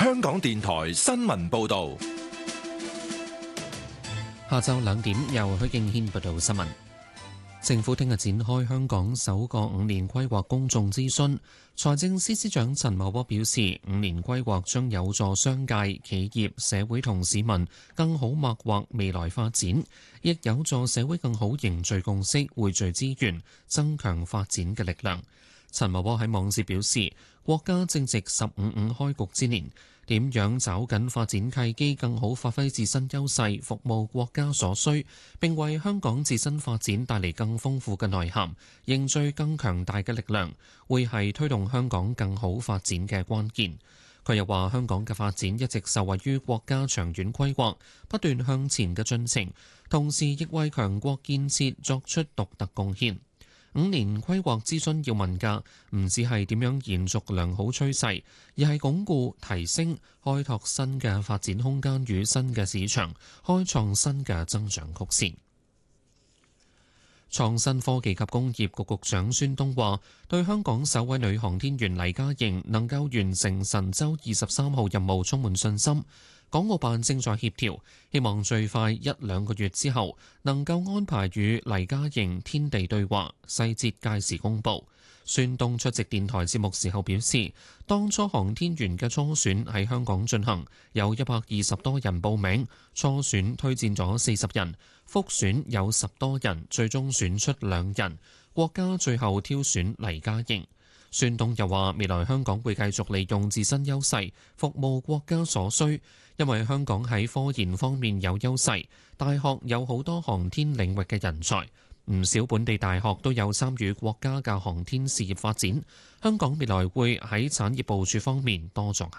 香港電台新聞報道。 下晝2點，由許敬軒報道新聞。政府聽日展開香港首個5年規劃公眾諮詢。財政司司長陳茂波表示，5年規劃將有助商界、企業、社會同市民更好擘劃未來發展，亦有助社會更好凝聚共識、匯聚資源，增強發展嘅力量。陳茂波喺網誌表示，國家正值15+5開局之年，點樣抓緊發展契機，更好發揮自身優勢，服務國家所需，並為香港自身發展帶嚟更豐富嘅內涵，凝聚更強大嘅力量，會係推動香港更好發展嘅關鍵。佢又話，香港嘅發展一直受惠於國家長遠規劃，不斷向前嘅進程，同時亦為強國建設作出獨特貢獻。5年規劃諮詢要問嘅，唔只係點樣延續良好趨勢，而係鞏固、提升、開拓新嘅發展空間與新嘅市場，開創新嘅增長曲線。創新科技及工業局局長孫東話，對香港首位女航天員黎嘉瑩能夠完成神舟23號任務充滿信心。港澳辦正在協調，希望最快1-2個月之後能夠安排與黎嘉瑩天地對話，細節屆時公佈。孫東出席電台節目時候表示，當初航天員嘅初選喺香港進行，有120多人報名，初選推薦咗40人，複選有10多人，最終選出2人，國家最後挑選黎嘉瑩。孫東又話，未來香港會繼續利用自身優勢，服務國家所需，因為香港喺科研方面有優勢，大學有好多航天領域嘅人才，唔少本地大學都有參與國家嘅航天事業發展，香港未來會喺產業部署方面多作